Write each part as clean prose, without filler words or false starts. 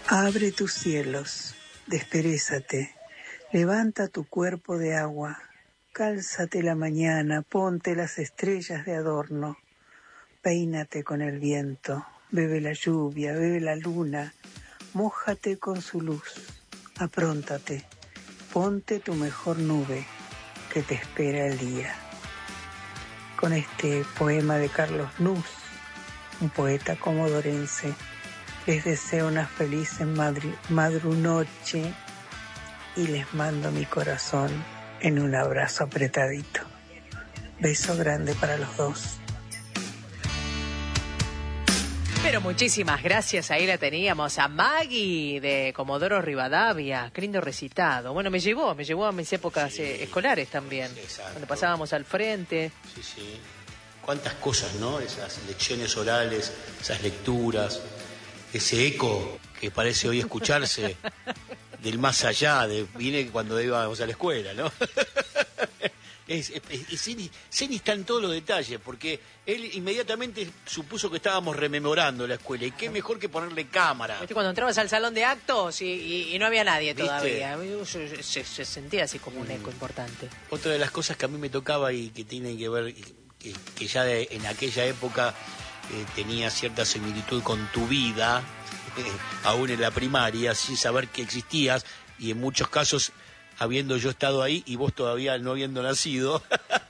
Abre tus cielos, desperésate, levanta tu cuerpo de agua, cálzate la mañana, ponte las estrellas de adorno, peínate con el viento, bebe la lluvia, bebe la luna, mójate con su luz, apróntate, ponte tu mejor nube, que te espera el día. Con este poema de Carlos Nuz, un poeta comodorense, les deseo una feliz madrunoche y les mando mi corazón en un abrazo apretadito. Beso grande para los dos. Pero muchísimas gracias, ahí la teníamos, a Maggie de Comodoro Rivadavia. Qué lindo recitado. Bueno, me llevó a mis épocas escolares también, cuando pasábamos al frente. Sí, sí. Cuántas cosas, ¿no? Esas lecciones orales, esas lecturas, ese eco que parece hoy escucharse del más allá, viene cuando íbamos a la escuela, ¿no? Ceni está en todos los detalles, porque él inmediatamente supuso que estábamos rememorando la escuela, y qué mejor que ponerle cámara. ¿Viste? Cuando entrabas al salón de actos y no había nadie todavía, se sentía así como un eco importante. Otra de las cosas que a mí me tocaba y que tienen que ver, que ya en aquella época tenía cierta similitud con tu vida, aún en la primaria, sin saber que existías, y en muchos casos habiendo yo estado ahí y vos todavía no habiendo nacido.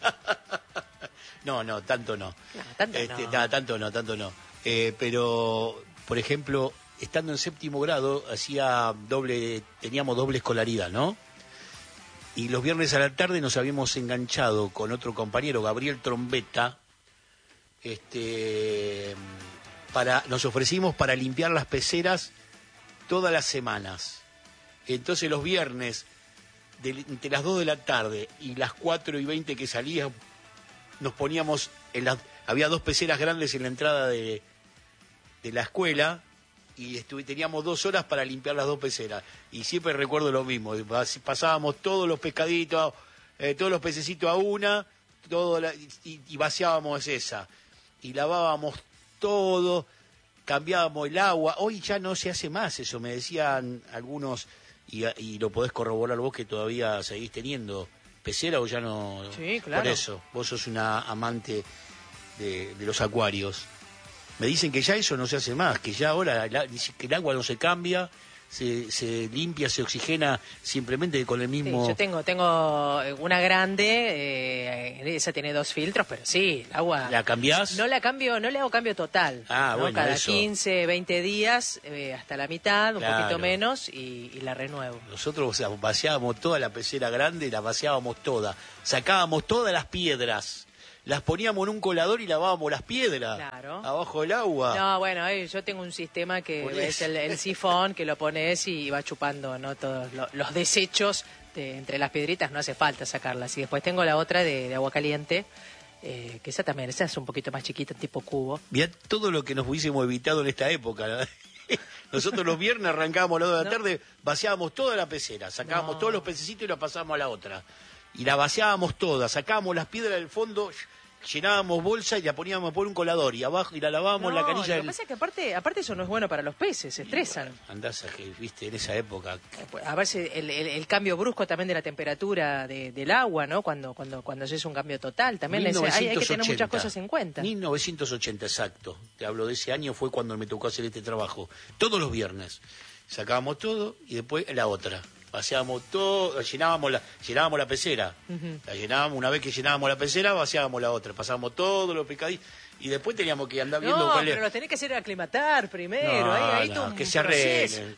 No, tanto no. Tanto no. Pero, por ejemplo, estando en séptimo grado, teníamos doble escolaridad, ¿no? Y los viernes a la tarde nos habíamos enganchado con otro compañero, Gabriel Trombetta, nos ofrecimos para limpiar las peceras todas las semanas. Entonces los viernes, entre las 2 de la tarde y las 4:20 que salían, nos poníamos había 2 peceras grandes en la entrada de la escuela, y teníamos 2 horas para limpiar las 2 peceras. Y siempre recuerdo lo mismo, pasábamos todos los pescaditos, todos los pececitos a una, y vaciábamos esa. Y lavábamos todo, cambiábamos el agua. Hoy ya no se hace más eso, me decían algunos, y lo podés corroborar vos, que todavía seguís teniendo pecera, o ya no. Sí, claro. Por eso, vos sos una amante de los acuarios. Me dicen que ya eso no se hace más, que ya ahora que el agua no se cambia, se limpia, se oxigena simplemente con el mismo. Sí, yo tengo una grande, esa tiene 2 filtros, pero sí, el agua. ¿La cambiás? No la cambio, no le hago cambio total. ¿No? Bueno, cada eso. 15, 20 días, hasta la mitad, un Claro. poquito menos, y la renuevo. Nosotros, vaciábamos toda la pecera grande, la vaciábamos toda, sacábamos todas las piedras, las poníamos en un colador y lavábamos las piedras. Claro. Abajo del agua. No, bueno, yo tengo un sistema que es el sifón, que lo pones y va chupando, ¿no? Todos los desechos entre las piedritas, no hace falta sacarlas. Y después tengo la otra de agua caliente, que esa es un poquito más chiquita, tipo cubo. Mirá todo lo que nos hubiésemos evitado en esta época, ¿no? Nosotros los viernes arrancábamos a las 2 de la tarde, vaciábamos toda la pecera, sacábamos todos los pececitos y la pasábamos a la otra. Y la vaciábamos toda, sacábamos las piedras del fondo, llenábamos bolsa y la poníamos por un colador, y abajo, y la lavábamos la canilla. Lo que pasa es que aparte eso no es bueno para los peces, se estresan. Bueno, andás viste, en esa época. A ver si el cambio brusco también de la temperatura del agua, ¿no? Cuando se hace un cambio total, también hay que tener muchas cosas en cuenta. 1980, exacto. Te hablo de ese año, fue cuando me tocó hacer este trabajo. Todos los viernes. Sacábamos todo y después la otra. Vaciábamos todo, llenábamos la pecera. Uh-huh. La llenábamos, una vez que llenábamos la pecera, vaciábamos la otra. Pasábamos todos los pescaditos y después teníamos que andar viendo cuál pero los tenés que hacer aclimatar primero. Que se arreglen.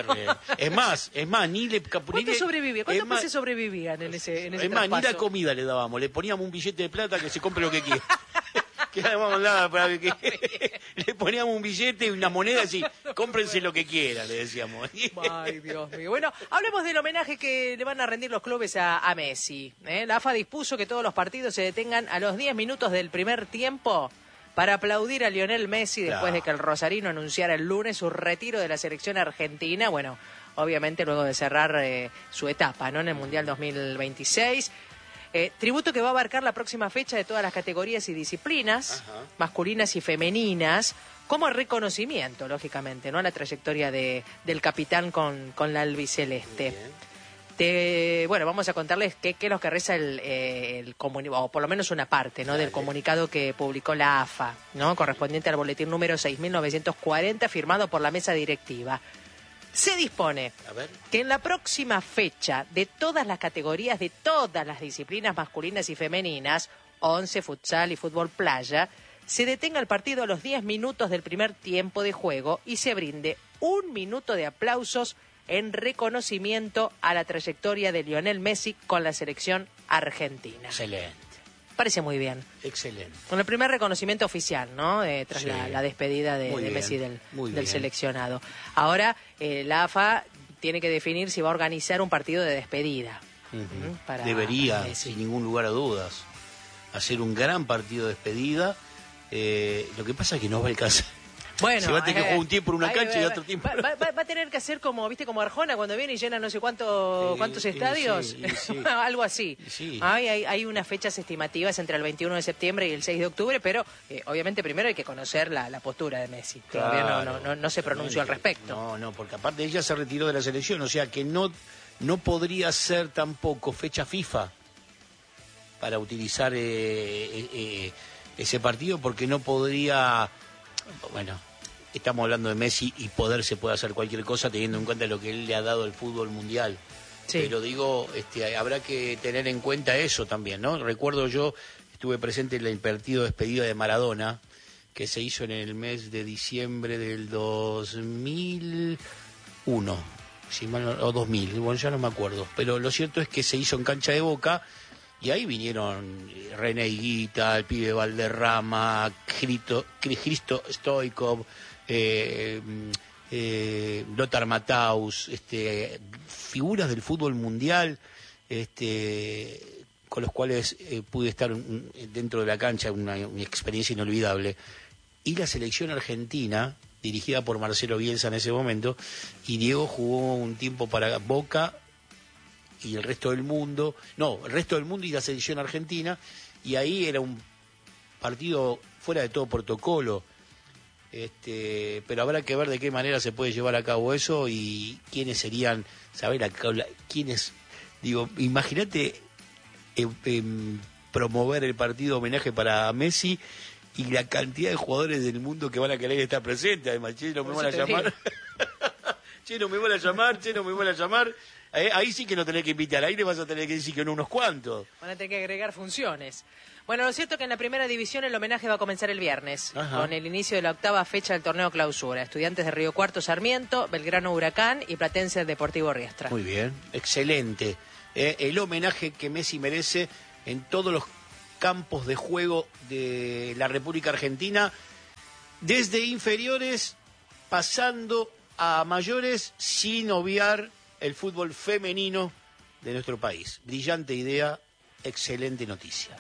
Es más, ni le... ¿Cuántos peces sobrevivían en ese Es más, traspaso? ni la comida le dábamos, le poníamos un billete de plata que se compre lo que quiera. Que además nada para que le poníamos un billete y una moneda así, cómprense lo que quieran, le decíamos. Ay, Dios mío. Bueno, hablemos del homenaje que le van a rendir los clubes a Messi. La AFA dispuso que todos los partidos se detengan a los 10 minutos del primer tiempo para aplaudir a Lionel Messi después de que el rosarino anunciara el lunes su retiro de la selección argentina. Bueno, obviamente luego de cerrar su etapa, ¿no? En el Mundial 2026. Tributo que va a abarcar la próxima fecha de todas las categorías y disciplinas, Ajá. masculinas y femeninas, como reconocimiento, lógicamente, ¿no? A la trayectoria del capitán con la albiceleste. Bueno, vamos a contarles qué es lo que reza el comunicado, o por lo menos una parte, ¿no? Del comunicado que publicó la AFA, ¿no? Correspondiente al boletín número 6.940, firmado por la mesa directiva. Se dispone que en la próxima fecha de todas las categorías, de todas las disciplinas masculinas y femeninas, 11, futsal y fútbol playa, se detenga el partido a los 10 minutos del primer tiempo de juego y se brinde 1 minuto de aplausos en reconocimiento a la trayectoria de Lionel Messi con la selección argentina. Excelente. Parece muy bien. Excelente. Con el primer reconocimiento oficial, ¿no? Tras Sí. la despedida de Muy bien, Messi muy del bien. seleccionado. Ahora, la AFA tiene que definir si va a organizar un partido de despedida. Ujú. para Debería, Messi. sin ningún lugar a dudas, hacer un gran partido de despedida. Lo que pasa es que no va a alcanzar. Bueno, se va a tener que jugar un tiempo en una cancha y otro tiempo. Va a tener que hacer como, ¿viste? Como Arjona cuando viene y llena no sé cuántos estadios. Sí. Algo así. Sí. Hay unas fechas estimativas entre el 21 de septiembre y el 6 de octubre, pero obviamente primero hay que conocer la postura de Messi. Todavía Claro. no se pronunció al respecto. No, porque aparte ella se retiró de la selección, o sea que no podría ser tampoco fecha FIFA para utilizar ese partido, porque no podría, bueno, estamos hablando de Messi y se puede hacer cualquier cosa teniendo en cuenta lo que él le ha dado al fútbol mundial. Sí. Pero digo, habrá que tener en cuenta eso también, ¿no? Recuerdo yo, estuve presente en el partido de despedida de Maradona, que se hizo en el mes de diciembre del 2001, o 2000, bueno, ya no me acuerdo. Pero lo cierto es que se hizo en cancha de Boca, y ahí vinieron René Higuita, el pibe Valderrama, Cristo Stoikov, Lothar Matthaus, figuras del fútbol mundial, con los cuales pude estar dentro de la cancha, una experiencia inolvidable. Y la selección argentina, dirigida por Marcelo Bielsa en ese momento, y Diego jugó un tiempo para Boca y el resto del mundo, y la selección argentina, y ahí era un partido fuera de todo protocolo. Pero habrá que ver de qué manera se puede llevar a cabo eso y quiénes serían, quiénes, digo, imagínate promover el partido homenaje para Messi y la cantidad de jugadores del mundo que van a querer estar presentes. Además, che, no me van a llamar. Che, no me van a llamar. Ahí sí que no tenés que invitar, ahí le vas a tener que decir que no unos cuantos. Van a tener que agregar funciones. Bueno, lo cierto es que en la primera división el homenaje va a comenzar el viernes, Ajá. con el inicio de la 8ª fecha del torneo clausura. Estudiantes de Río Cuarto Sarmiento, Belgrano Huracán y Platense Deportivo Riestra. Muy bien, excelente. El homenaje que Messi merece en todos los campos de juego de la República Argentina, desde inferiores pasando a mayores, sin obviar el fútbol femenino de nuestro país. Brillante idea, excelente noticia.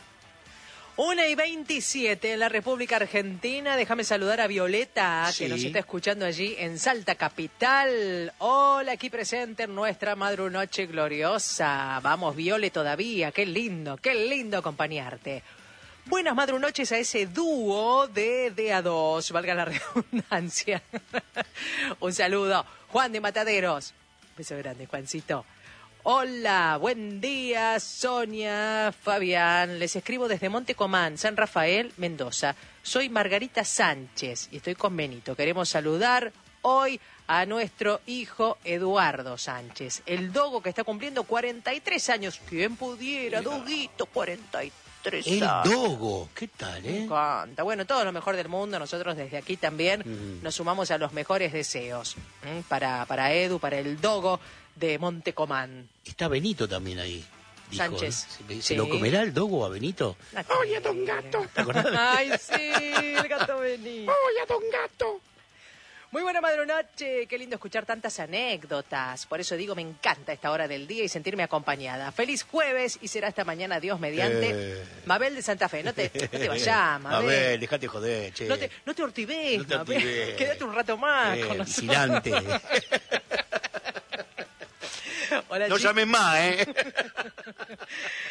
1:27 en la República Argentina. Déjame saludar a Violeta, Sí. que nos está escuchando allí en Salta Capital. Hola, aquí presente en nuestra madrunoche gloriosa. Vamos, Viole, todavía. Qué lindo acompañarte. Buenas madrunoches a ese dúo de A2, valga la redundancia. Un saludo. Juan de Mataderos. Beso grande, Juancito. Hola, buen día, Sonia, Fabián. Les escribo desde Montecomán, San Rafael, Mendoza. Soy Margarita Sánchez y estoy con Benito. Queremos saludar hoy a nuestro hijo Eduardo Sánchez, el dogo que está cumpliendo 43 años. ¿Quién pudiera, doguito, 43 El años? Dogo, ¿qué tal, Me encanta. Bueno, todo lo mejor del mundo. Nosotros desde aquí también nos sumamos a los mejores deseos para Edu, para el dogo de Montecomán. Está Benito también ahí. Dijo, Sánchez. ¿Se Sí. lo comerá el Dogo a Benito? Oye, don Gato. ¿Te acordás? Ay, sí, el gato Benito. Oye, don Gato. Muy buena madrunoche, qué lindo escuchar tantas anécdotas. Por eso digo, me encanta esta hora del día y sentirme acompañada. Feliz jueves y será hasta mañana, Dios mediante. Mabel de Santa Fe, no te vayas, Mabel. Mabel, dejate joder, che. No te ortives, No te Mabel. ortives. Quédate un rato más con nosotros. vigilante. Hola, No chicos. llames más,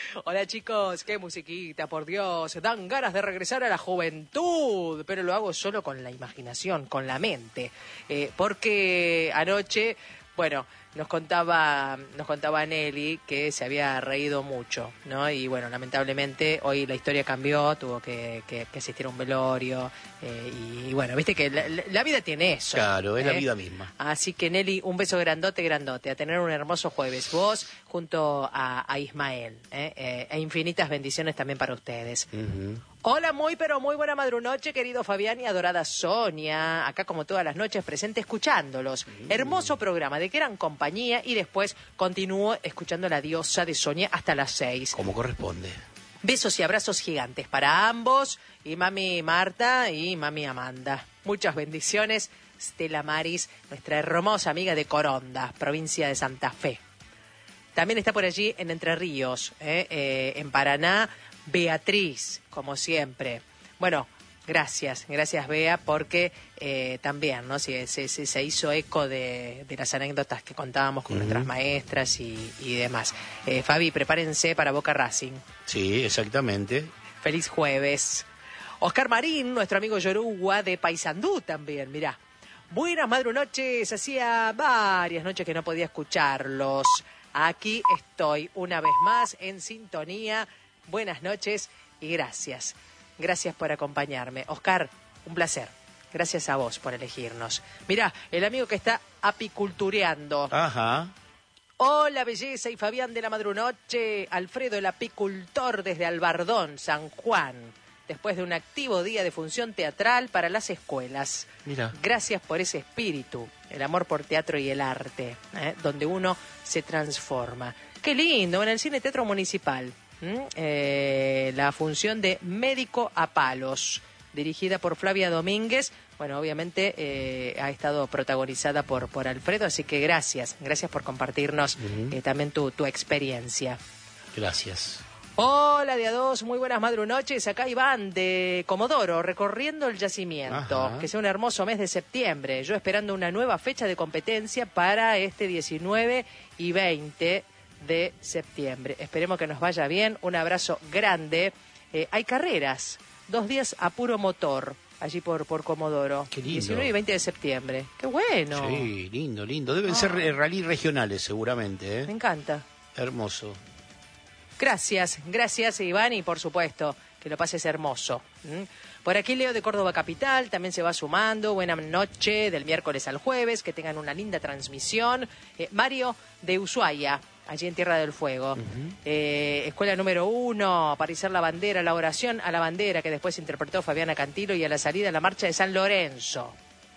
Hola chicos, qué musiquita, por Dios. Dan ganas de regresar a la juventud, pero lo hago solo con la imaginación, con la mente. Porque anoche, bueno, nos contaba Nelly que se había reído mucho, ¿no? Y bueno, lamentablemente hoy la historia cambió, tuvo que asistir a un velorio. Y bueno, viste que la vida tiene eso. Claro, es la vida misma. Así que Nelly, un beso grandote, grandote. A tener un hermoso jueves. Vos junto a Ismael. E infinitas bendiciones también para ustedes. Hola, pero muy buena madrunoche, querido Fabián y adorada Sonia. Acá como todas las noches presente escuchándolos. Hermoso programa, de gran compañía. Y después continúo escuchando a la diosa de Sonia hasta las 6. Como corresponde. Besos y abrazos gigantes para ambos. Y mami Marta y mami Amanda. Muchas bendiciones. Stella Maris, nuestra hermosa amiga de Coronda, provincia de Santa Fe. También está por allí en Entre Ríos, en Paraná, Beatriz, como siempre. Bueno, gracias Bea, porque también, ¿no? Se hizo eco de las anécdotas que contábamos con nuestras maestras y demás. Fabi, prepárense para Boca Racing. Sí, exactamente. Feliz jueves. Oscar Marín, nuestro amigo Yoruba de Paysandú también, mirá. Buenas madrunoches, hacía varias noches que no podía escucharlos. Aquí estoy una vez más en sintonía. Buenas noches y gracias. Gracias por acompañarme. Oscar, un placer. Gracias a vos por elegirnos. Mirá, el amigo que está apicultureando. Ajá. Hola, belleza y Fabián de la madrunoche. Alfredo, el apicultor desde Albardón, San Juan. Después de un activo día de función teatral para las escuelas. Mira. Gracias por ese espíritu, el amor por teatro y el arte, donde uno se transforma. Qué lindo, en el Cine Teatro Municipal. La función de Médico a Palos, dirigida por Flavia Domínguez. Bueno, obviamente ha estado protagonizada por Alfredo, así que gracias por compartirnos también tu experiencia. Gracias. Hola de a dos, muy buenas madrunoches. Acá Iván de Comodoro, recorriendo el yacimiento. Ajá. Que sea un hermoso mes de septiembre. Yo esperando una nueva fecha de competencia para este 19 y 20 de septiembre. Esperemos que nos vaya bien. Un abrazo grande. Hay carreras, 2 días a puro motor, allí por Comodoro. Qué lindo. 19 y 20 de septiembre. ¡Qué bueno! Sí, lindo. Deben ser rally regionales seguramente. Me encanta. Hermoso. Gracias Iván, y por supuesto que lo pases hermoso. Por aquí Leo de Córdoba Capital también se va sumando. Buena noche del miércoles al jueves, que tengan una linda transmisión. Mario de Ushuaia, allí en Tierra del Fuego. Escuela número 1, para izar la bandera, la oración a la bandera que después interpretó Fabiana Cantilo, y a la salida a la marcha de San Lorenzo.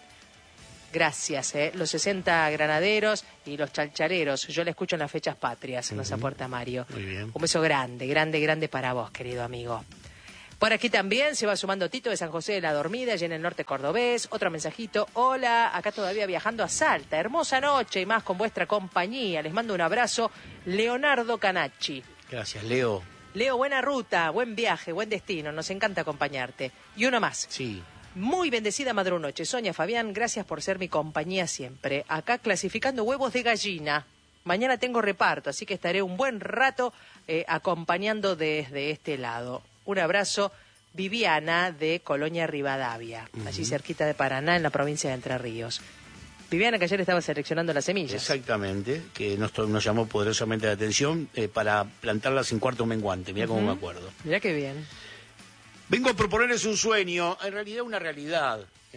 Gracias, los 60 granaderos y los chalchaleros. Yo le escucho en las fechas patrias, nos aporta Mario. Muy bien. Un beso grande para vos, querido amigo. Por aquí también se va sumando Tito de San José de la Dormida, allí en el norte cordobés. Otro mensajito. Hola, acá todavía viajando a Salta. Hermosa noche y más con vuestra compañía. Les mando un abrazo. Leonardo Canacci. Gracias, Leo. Leo, buena ruta, buen viaje, buen destino. Nos encanta acompañarte. Y uno más. Sí. Muy bendecida madrunoche. Sonia, Fabián, gracias por ser mi compañía siempre. Acá clasificando huevos de gallina. Mañana tengo reparto, así que estaré un buen rato acompañando desde este lado. Un abrazo, Viviana de Colonia Rivadavia, allí cerquita de Paraná, en la provincia de Entre Ríos. Viviana, que ayer estaba seleccionando las semillas. Exactamente, que nos llamó poderosamente la atención para plantarlas en cuarto menguante. Mirá cómo me acuerdo. Mirá qué bien. Vengo a proponerles un sueño, en realidad una realidad.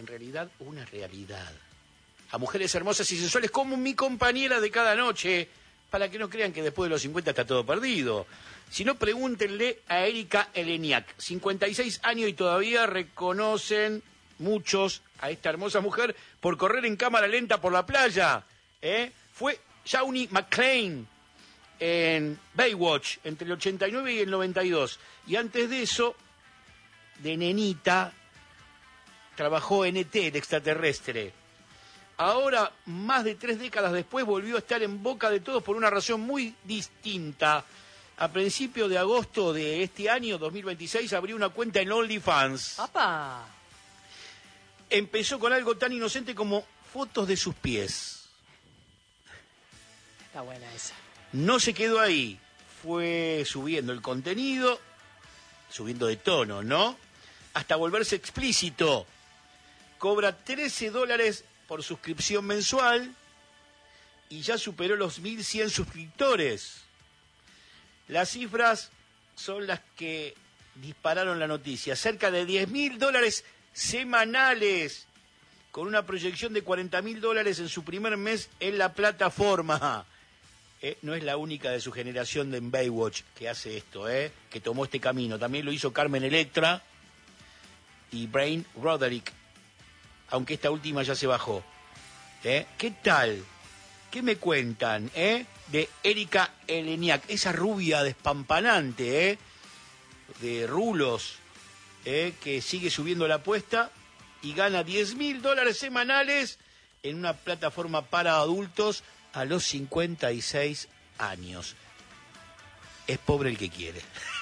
A mujeres hermosas y sensuales como mi compañera de cada noche, para que no crean que después de los 50 está todo perdido. Si no, pregúntenle a Erika Eleniak, 56 años y todavía reconocen muchos a esta hermosa mujer por correr en cámara lenta por la playa. Fue Shawnee McClane en Baywatch entre el 89 y el 92. Y antes de eso, de nenita, trabajó en ET, el extraterrestre. Ahora, más de 3 décadas después, volvió a estar en boca de todos por una razón muy distinta. A principios de agosto de este año, 2026, abrió una cuenta en OnlyFans. ¡Apa! Empezó con algo tan inocente como fotos de sus pies. Está buena esa. No se quedó ahí. fue subiendo el contenido, subiendo de tono, ¿no? Hasta volverse explícito. Cobra $13 por suscripción mensual y ya superó los 1.100 suscriptores. Las cifras son las que dispararon la noticia. Cerca de $10.000 semanales, con una proyección de $40.000 en su primer mes en la plataforma. No es la única de su generación de Baywatch que hace esto, que tomó este camino. También lo hizo Carmen Electra y Brain Roderick, aunque esta última ya se bajó. ¿Qué tal? ¿Qué me cuentan, de Erika Eleniak, esa rubia despampanante, de rulos, que sigue subiendo la apuesta y gana $10.000 semanales en una plataforma para adultos a los 56 años? Es pobre el que quiere.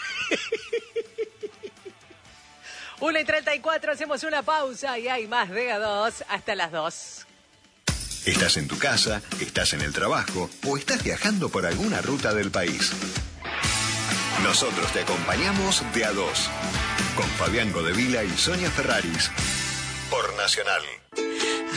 1:34, hacemos una pausa y hay más de A2 hasta las 2. Estás en tu casa, estás en el trabajo o estás viajando por alguna ruta del país. Nosotros te acompañamos de A2 con Fabián Godevila y Sonia Ferraris por Nacional.